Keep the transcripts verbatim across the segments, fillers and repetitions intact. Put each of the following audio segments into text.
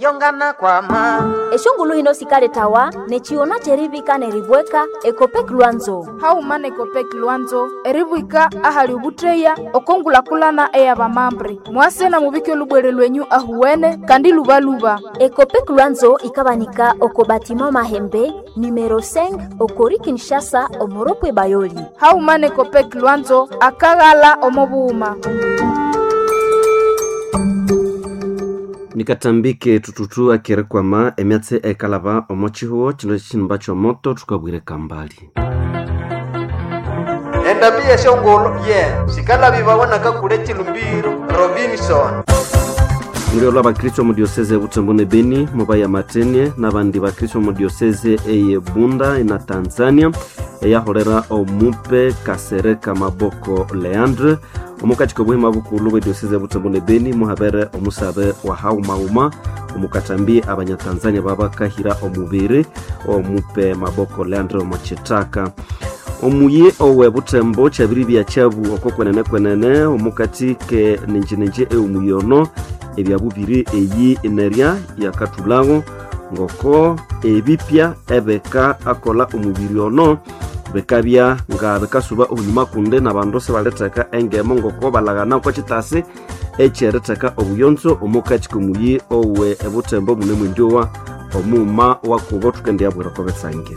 yongana kwa ma eshongulu hino sikale tawa nechiona cherivika neribweka ekopek lwanzo haumana ekopek lwanzo eribwika ahali ubutreya okongulakulana eya bamambre mwase na mubike lubwere lwenyu ahuwene kandi lubaluba. Ekopek lwanzo ikabanika oko batima mahembe numero cinq okori Kinshasa omoropwe bayoli. Haumana ekopek lwanzo akagala omobuuma. Nikatambike tututu akirekwama emyatse ekalaba omochihuo chino chinumba chomoto tukabwire kambali enda biye shongolo ye yeah. Sikala bibawona kakule chilumbiro Robinson Ngiro laba Kristo mu diocese Butembo Beni mobaya matenie nabandi ba Kristo mu diocese eye Bunda ina Tanzania eya horera omupe Kasereka Maboko Leandre omukati ko bwema bukulu bwe diocese Butembo Beni muhabere omusabe wa haumauma omukatambi abanya Tanzania baba kahira omubiri omupe Maboko Leandre omochitaka omuye owe Butembo chabiri bya chabu okokwenene kwenene omukati ke ninjinenje e umuyono ebyabubiri eyi ineria yakatulago ngoko ebipya ebeka akola omubiri ono bekabya nga bekasuba unyuma kunde nabandose baleteka engemo ngoko balagana ko kitase echereteka obuyonzo omukati kumuyi owe ebutembo mune mwindowa omuma wakubo tukende yabwera ko betsange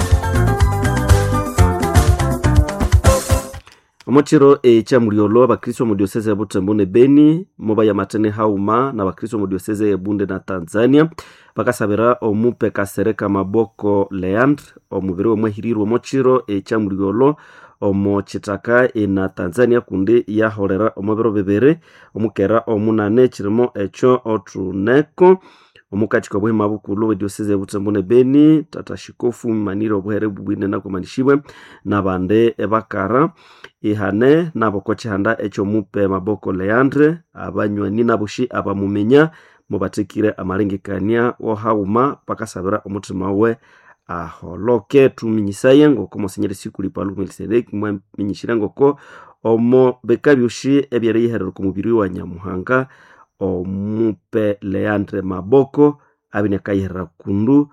Omochiro e chamuriolo abakristo mu diocese ya Butembo Beni mobaya matene hauma na abakristo mu diocese ya Bunde na Tanzania bakasabira omupe Kasereka Maboko Leandre omubiri omwehirirwe omochiro e chamuriolo omochitaka ina Tanzania kunde ya horera omubiro bebere omukera omunane chirimo echo otruneko omukati ko bwema bukulu diocese ya Butembo Beni tata shikofu maniro buhere bubwine na komanishibwe nabande ebakara ihane nabo chihanda echo mupe Maboko Leandre abanywani nabushi abamumenya mubatekire amalengekania wo hauma pakasabira omutima we aholoke tuminyisaye ngoko Monsignor Sikuli Palu Melkisedek mwaminyishira ngoko omo bekabyushi ebyere yiherero ku mubiri wa Nyamuhanga omupe Leandre Maboko abinekayira kundu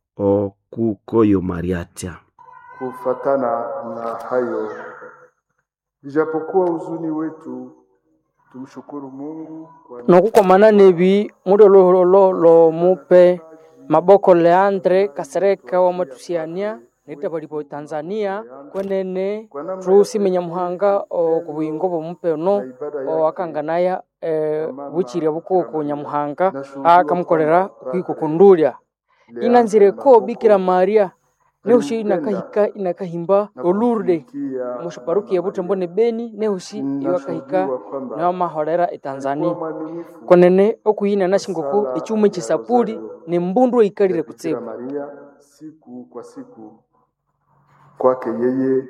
okukoyo Mariatia. Kufatana na hayo, ijapokuwa uzuni wetu, tumshukuru Mungu nokukomana nebi mudolo lo mupe Maboko Leandre Kasereka wa matusiania nita balipo Tanzania kwenene tusimenya muhanga okubuyingo bo mupe no wakanganaya e, buchiri bukoko Nyamuhanga akamukolera kwikukundulya inanzire ko Bikira Maria nehushi inakahika inakahimba olurde mushaparuki ya Butembo Beni nehushi iwakahika na mahorera e Tanzania konene okuyina nashingoku ecyuma cy'isapuri ne mbundu ikalire kutseba Maria siku kwa siku kwake yeye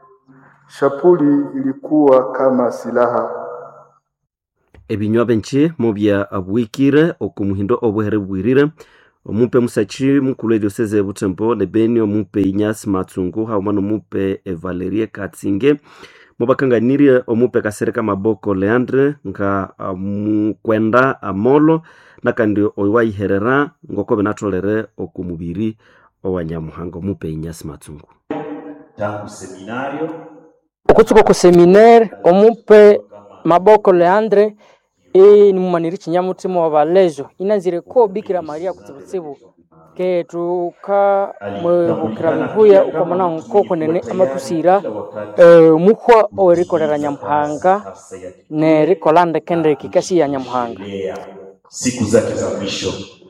shapuli ilikuwa kama silaha ebinywa benchi mubya abwikire okumuhindo obuhere bwirire omupe musachi mukulu diocese Butembo Beni omupe Inyasi Matsungu haumano mupe Valerie Katsinge mubakanganirie omupe Kasereka Maboko Leandre nga mukwenda amolo nakandi oyiherera ngoko benatolere okumubiri owanyamuhanga omupe Inyasi Matsungu tangu seminario okutsuko ku seminaire omupe Maboko Leandre e ni mumaniri kinyamutima wa balejo inanzire ko Bikira Maria kutsibutsibu ke tuka mubukira bihuya ukomana nkoko nene amatusira e muhwa orikolera Nyamuhanga ne rikolande kende kikasi ya Nyamuhanga siku zake za mwisho.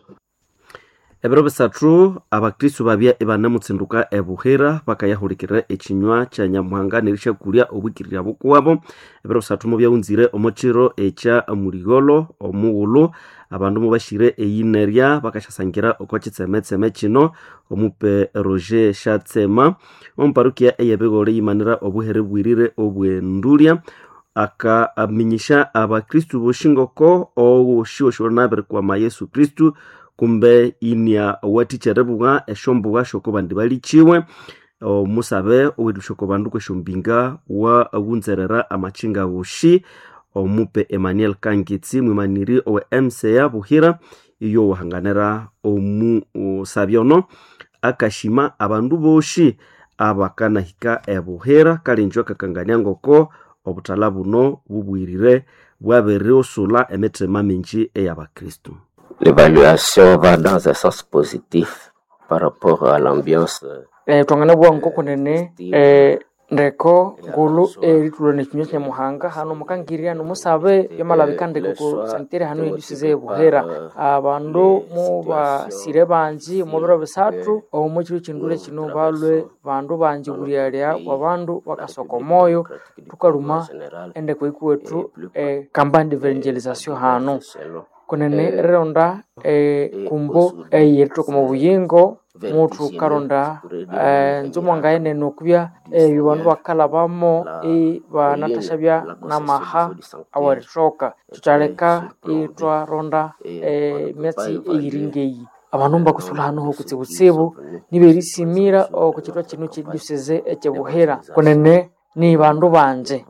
Ebero besatru abakristo babya ebana mutsinduka ebuhera bakayahurikira ekinywa kya Nyamuhanga nirisha kulya obukirira bukwabo. Ebero besatru mu byaunzire omochiro echa amurigolo omuwulu abandu mubashire eyinerya bakashasangira okwakitsemetseme kino omupe Roger Shatsema omparukia eyebegole yimanira obuhere bwirire obwendulya aka aminyisha abakristo boshingoko oshosho nabere kwa Yesu Kristo kumbe inia waticherebuga eshombuga shoko bandi balichiwe omusabe owedusho ko bandu kweshombinga wa awunzerera amachinga woshi omupe Emmanuel Kangitsi mwimaniri owe M C A Buhira iyo wahanganira omu sabyono akashima abandu boshi abakanahika ebuhera kalinjwa kakangania ngoko obutala buno bubwirire bwabere osula emetrema minji ey'abakristo. L'évaluation va dans un sens positif par rapport à l'ambiance. Eh twangana bwa ngoko nene eh ndeko ngulu eritulo nekinyo kya muhanga hano mukangiria no musabe yamalabikande ko santere hano yidisize buhera abandu mu basire banji mu biro bisatu omu kiro kindure kino balwe bandu banji buriyaria wabandu bakasoko moyo tukaluma ende ko ikwetu eh campagne d'evangelisation hano kunene ronda eh kumbo eh yetu kuma buyingo mutu karonda eh nzumwanga ene nokubya eh bantu bakala bamo e banatashabya namaha awarishoka tutaleka itwa ronda eh metsi iringeyi abantu mbakusula hano ho kutsibutsibu niberisimira okukitwa kinu kiduseze ekebuhera kunene ni bandu banje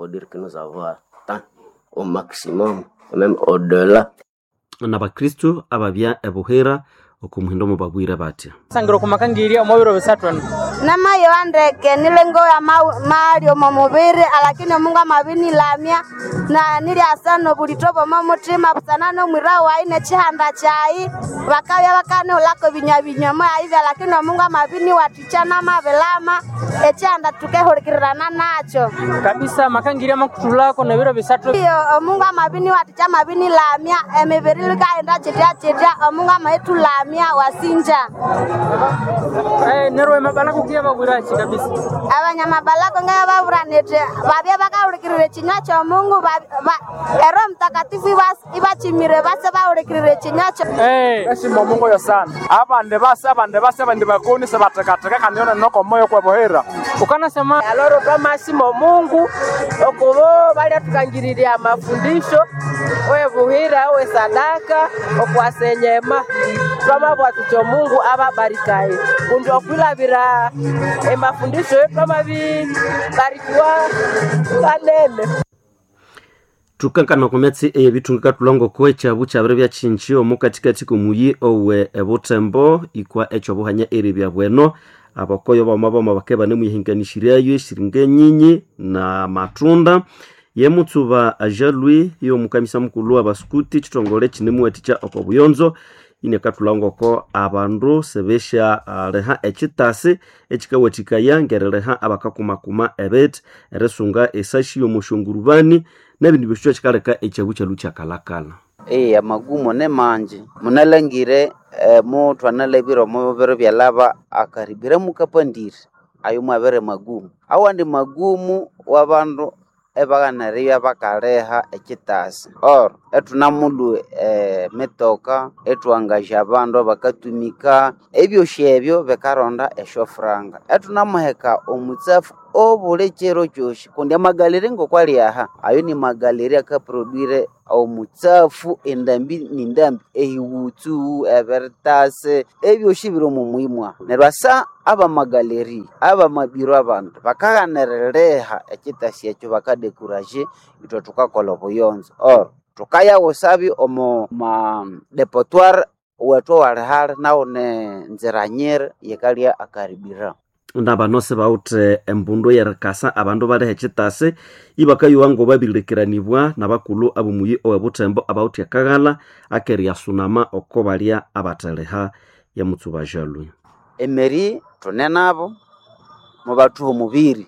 au maximum même au-delà n'abakristo ababya ebuhera okumuhindo mu bagwira batya sangiro kumakangiria omubiro bisatu nama yo andeke nilengo ya mali omo mubiri lakini Mungu amabini lamya na nili asano bulitobo mamutima busanano mwirawa ine chihanda chai bakabya bakane ulako binyabinyama hivi lakini Mungu amabini watichana mabelama echanda tukehorikirana nacho kabisa makangiria makutulako na biro bisatu iyo Mungu amabini waticha mabini lamya emeberilika enda chetia chetia Mungu amaitu lamya wasinja eh nerwe mabalako kia bagwirachi kabisa abanyama balako ngaya baburanete babya bakawurikirire kinyacho Mungu ero mtakatifu ibachimire base bawurikirire kinyacho eh ashimo Mungu yo sana abande base abande base abande bakoni sabatakataka kaniona noko moyo kwa bohera ukana sema aloro kama simo Mungu okubo bali tukangiriria mafundisho oye buhira oye sadaka okwasenyema kama bwatucho Mungu ababarikaye kundi okwilabira emafundisho kama bi barikiwa kanene tukankana kumetsi ebitunga tulongo kwecha bucha bere bya chinchio mu katikati kumuyi owe ebutembo ikwa echo buhanya eri bya bweno abakoyo bamabo mabakeba ne muyihinganishiriayo shiringe nyinyi na matunda yemutsuba ajalwi yo mukamisa mukulu abaskuti chitongole chinemu eticha okobuyonzo ine katulangoko abandu sebesha uh, reha echitasi echikawatika yangerereha abakakumakuma ebet eresunga esashi yo mushungurubani nebindi bisho chikaleka echabucha lucha kalakala eh amagumo ne manje munalangire eh, mu twanalebiro mu bero byalaba akaribira mukapandiri ayo mwabere magumu awandi magumu wabandu ebaganariya bakareha ekitasi or etunamulu eh, metoka etuangaja abandu bakatumika ebyo shebyo bekaronda eshofranga etunamuheka omutsafu obule chero choshi kundi amagalere ngokwali aha ayo ni magaleri akaproduire omutsafu endambi nindambi ehiwutsu evertase ebyo shibiro mu muimwa nerwasa aba magaleri aba mabiro abantu bakaganerireha ekitasi ekyo bakadekuraje ito tukakola buyonzo or tukaya wosabi omo ma depotoir wetu warihari naone nziranyere yekalia akaribira ndabanose baute embundu yerekasa abandu bari hechitase ibakayo ngo babilikiranibwa nabakulu abumuyi owebutembo abauti yakagala akeria sunama okobalia abateleha ya mutsubajalwe emeri tonenabo mu batu mubiri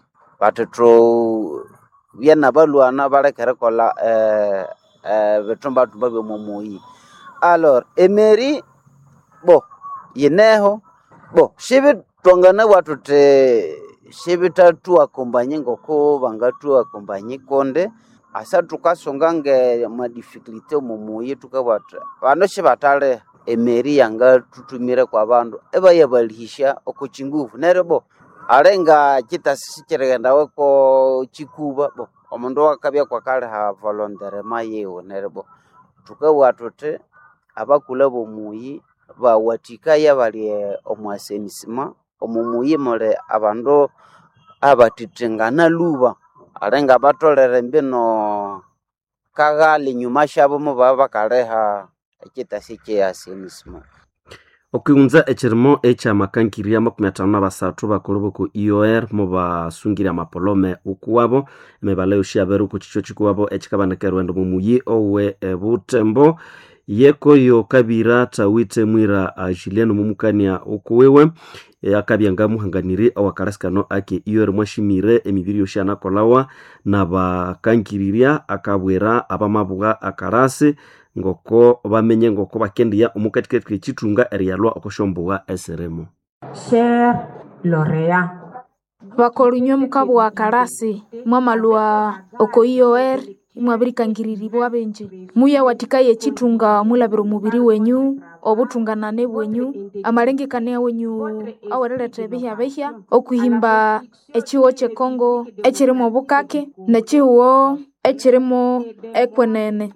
batotro byana balwana balekere kola eh eh betomba tubabe mumuyi alors emeri bo yeneho bo shibi tongana watu te shibitatu akombanye ngoko bangatu akombanye konde asa tukasongange ma difficulty mumuye tukabata bano shibatale emeri yanga tutumire kwa bandu eba yabalihisha okuchinguvu nerebo alenga kitasikiregenda weko chikuba bo omundu wakabya kwa kale ha volontaire mayewo nerebo tukawatu te abakula bomuyi bawatika yabali omwasenisima omumuyi mole abandu abatitengana luba alenga batolere mbino kagali nyuma shabo muba bakareha ekitasi kyeyasenismo okiunza echirimo echa makankiria makumi atano na basatu bakolobo ku I O R mo basungira mapolome ukuwabo mebale ushiaberu ku chicho chikuwabo echikabana rwendo mumuyi owe e, Butembo yeko yo kabira tawite mwira ajiliano mumukania ukuwewe e, akabya muhanganiri awakaraskano ake I O R mwashimire emibiri yoshana kolawa na bakankiriria akabwera abamabuga akarase ngoko bamenye ngoko bakendiya omukatikati kitunga erialwa okoshombuwa eseremo cher lauréat bakolinywe mukabu wa karasi mwamalwa oko I O R mwabirikangiririrwa benji muya watikaye chitunga mulabiro mubiri wenyu obutunganane bwenyu amalengekane wenyu awerelete bihya bihya okuhimba echiwo che Kongo echirimo bukake na chiwo echirimo ekwenene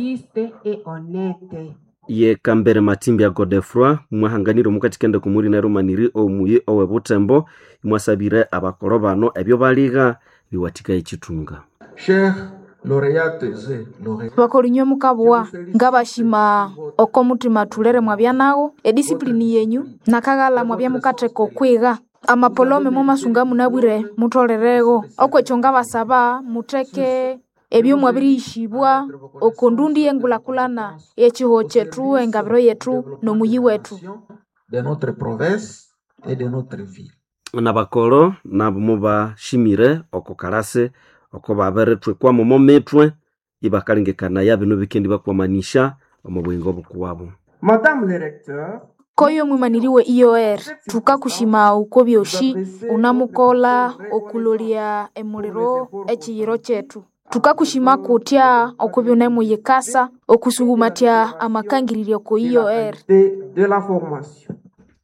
ye kambere matimbi ya Godefroy mwahanganiro mukatikende kumuri na romaniri omuye owe Butembo mwasabire abakorobano ebyo baliga biwatika echitunga cher lauréates et lauréats bakolinywe mukabwa ngabashima okomutima tulere mwabyanago ediscipline yenyu nakagala mwabya mukateko kwiga amapolome mu masunga munabwire mutolерego okwechonga basaba muteke ebyo mwabirishibwa okondundi yengulakulana echiho chetu engabiro yetu no muyi wetu de notre province et de notre ville nabakoro nabumoba shimire okokarase oko baberetwe kwa momo metwe ibakalingekana yabino bikendi bakwamanisha omubwengo bukuwabo madame le recteur koyo mwimaniriwe I O R tukakushima uko byoshi unamukola okulolia emuliro echiyiro chetu tukakushima kutya okubyona muyekasa okusugumatya amakangiririo ko I O R de, de la formation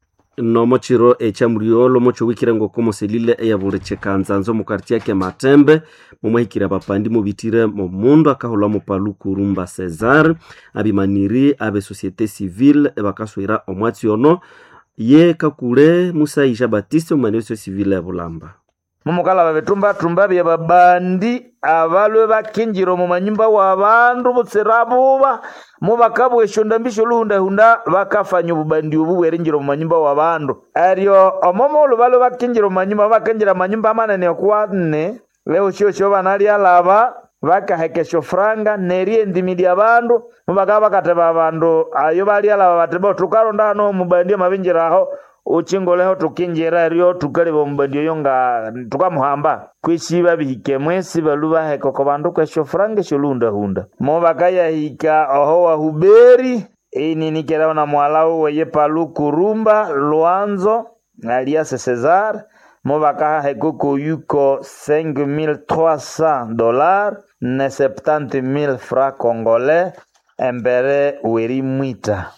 no mochiro echa muriolo mocho wikira ngo komo selile eya bureche kanzanzo mu quartier yake Matembe mumahikira bapandi mu bitire mu mundo akahola mu paluku rumba Cesar abimaniri abe société civile ebakaswira omwatsi ono ye kakule Musa Isha Baptiste mu manifesto civile ya Bulamba mumukala babetumba tumba bya babandi abalwe bakinjiro mu manyumba w'abantu butsirabuba mu bakabwe shondambisho luhunda hunda bakafanya ububandi ubuwerenjiro mu manyumba w'abantu ariyo omomolo balwe bakinjiro mu manyumba bakinjira manyumba manene kwanne leo cyo cyo banali alaba bakahekesho franga nerie ndimidi abantu mubagaba kateba abantu ayo bali alaba bateba tukaronda no mubandi mabinjiraho uchingoleho tukinjira ryo tukale bombandio yonga tukamuhamba kwishiba bihike mwesi baluba heko ko bandu kwesho frange sholunda hunda mo bakaya hika oho wa huberi ini nikera na mwalao weye paluku rumba Luanzo alias Cesar mo baka heko ko yuko cinq mille trois cents dollars ne soixante mille francs congolais embere weri mwita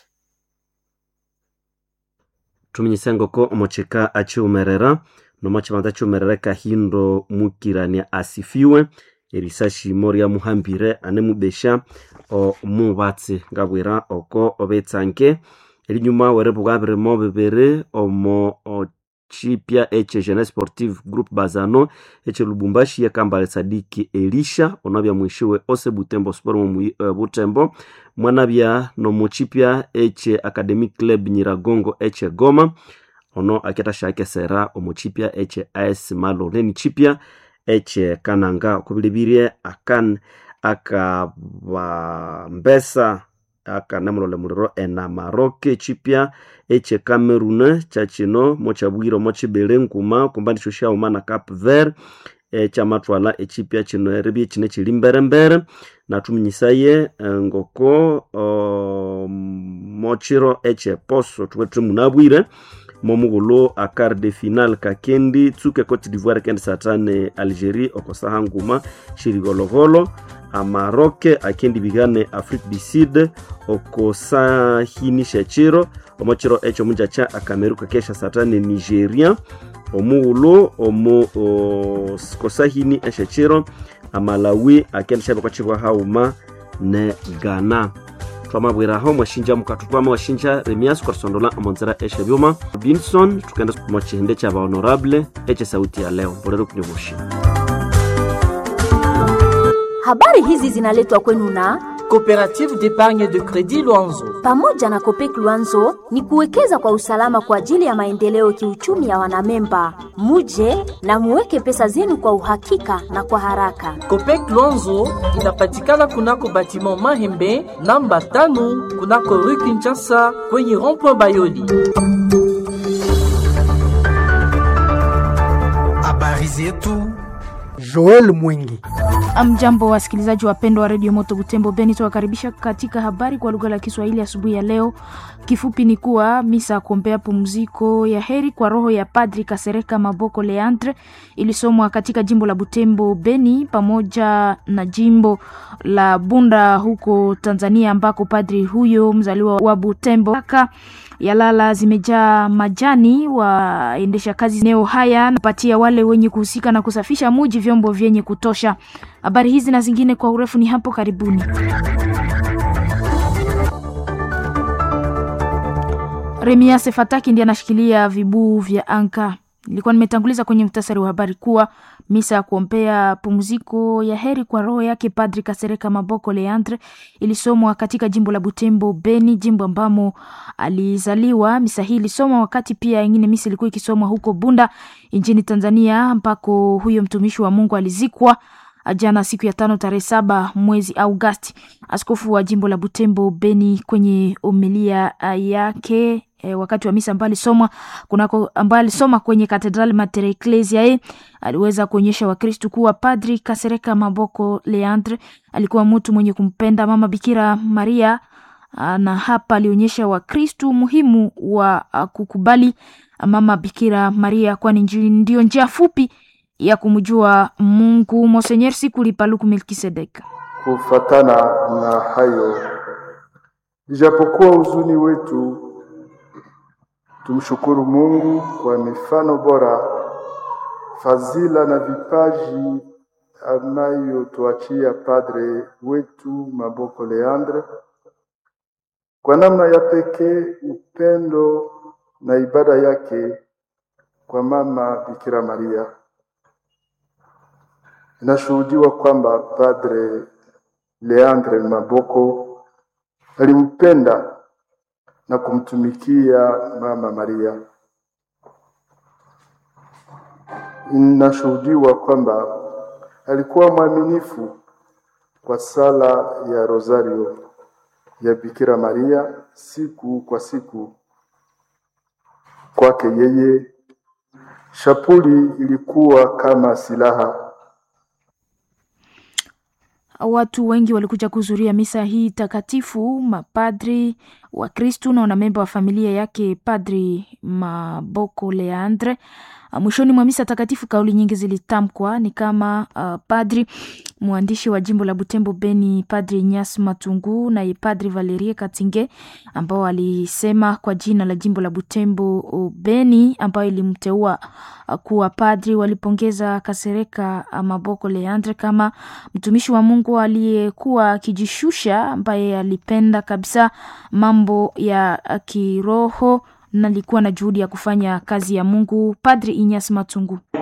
tuminyisengo ko omocheka achiumerera no machimanda chumerera kahindo mukirania asifiwe erisashi moria muhambire ane mubesha o mubatsi ngabwira oko obetsanke erinyuma were bugabire mo bebere omo chipia eche Jeunesse Sportive Group Bazano eche Lubumbashi ya Kambale Sadiki Elisha onabya mwishiwe ose Butembo Sport mu uh, Butembo mwanabya no mochipia eche Academic Club Nyiragongo eche Goma ono aketa shake sera omochipia eche A S Malo neni chipia eche Kananga okubilibirie akan akaba mbesa aka namulole muriro ena Maroke chipia eche Cameroon chachino mochabwiro mochibele nkuma kumbandi shosha umana Cap Vert e chamatwala echipia chino erebi chine chilimbere mbere na tuminyisaye ngoko o, mochiro eche Poso tuwetu munabwire momugolo a quart de finale kakendi tsuke Cote d'Ivoire kendi satane Algerie okosaha nguma shirigolovolo a Maroc akendi bigane Afrique du Sud okosahini shachiro omochiro echo munjacha akameruka kesha satane Nigeria omugolo omo kosahini eshachiro a Malawi akendi shaba kwa chibwa hauma ne Ghana twamabwira ho mwashinja mukatutwama washinja Remias kwa sondola amonzera eshe byuma Binson tukenda mu chihende cha ba honorable eche sauti ya leo bolero kunyoboshi Habari hizi zinaletwa kwenu na Coopérative d'épargne de crédit Luanzo. Pamoja na Copec Luanzo ni kuwekeza kwa usalama kwa ajili ya maendeleo kiuchumi ya wanamemba. Muje na muweke pesa zenu kwa uhakika na kwa haraka. Copec Luanzo inapatikana kunako batiment Mahembe namba tano kunako Rue Kinshasa kwenye rond-point Bayoli. Habari zetu Joel Mwingi. Amjambo wasikilizaji wapendwa wa Radio Moto Butembo Beni, tuwakaribisha katika habari kwa lugha la Kiswahili asubuhi ya leo. Kifupi ni kuwa misa kuombea pumziko ya heri kwa roho ya Padri Kasereka Maboko Leandre ilisomwa katika jimbo la Butembo Beni pamoja na jimbo la Bunda huko Tanzania, ambako padri huyo mzaliwa wa Butembo aka yalala zimejaa majani. Waendesha kazi eneo haya napatia wale wenye kuhusika na kusafisha muji vyombo vyenye kutosha. Habari hizi na zingine kwa urefu ni hapo karibuni. Remia Sefataki ndiye anashikilia vibuu vya anka. Nilikuwa nimetanguliza kwenye mtasari wa habari kuwa misa ya kuombea pumziko ya heri kwa roho yake Padri Kasereka Maboko Leandre ilisomwa katika jimbo la Butembo Beni, jimbo ambamo alizaliwa. Misa hii ilisomwa wakati pia nyingine misa ilikuwa ikisomwa huko Bunda nchini Tanzania, ambako huyo mtumishi wa Mungu alizikwa jana siku ya tano tarehe saba mwezi Agosti. Askofu wa jimbo la Butembo Beni kwenye homilia yake E, wakati wa misa ambayo alisoma kunako ambayo alisoma kwenye Cathedral Mater Ecclesiae aliweza kuonyesha Wakristo kuwa Padri Kasereka Maboko Leandre alikuwa mtu mwenye kumpenda Mama Bikira Maria, na hapa alionyesha Wakristo muhimu wa kukubali Mama Bikira Maria, kwani ndio njia fupi ya kumjua Mungu. Monseigneur Sikuli Paluku Melkisedek. Kufatana na hayo, ijapokuwa huzuni wetu, tumshukuru Mungu kwa mifano bora, fadhila na vipaji anayotuachia padre wetu Maboko Leandre. Kwa namna ya pekee, upendo na ibada yake kwa Mama Bikira Maria. Inashuhudiwa kwamba Padre Leandre Maboko alimpenda na kumtumikia Mama Maria. Inashuhudiwa kwamba alikuwa mwaminifu kwa sala ya Rosario ya Bikira Maria siku kwa siku. Kwake yeye, shapuli ilikuwa kama silaha. Watu wengi walikuja kuhudhuria misa hii takatifu, mapadri wa Kristo na wanamemba wa familia yake Padri Maboko Leandre. Mwishoni mwa misa takatifu kauli nyingi zilitamkwa, ni kama uh, padri mwandishi wa jimbo la Butembo Beni Padri Nyas Matungu na Padri Valerie Katinge, ambao alisema kwa jina la jimbo la Butembo Beni ambao ilimteua uh, kuwa padri, walipongeza Kasereka Maboko Leandre kama mtumishi wa Mungu aliyekuwa akijishusha, ambaye alipenda kabisa mambo ya kiroho na alikuwa na juhudi ya kufanya kazi ya Mungu. Padri Inyas Matungu.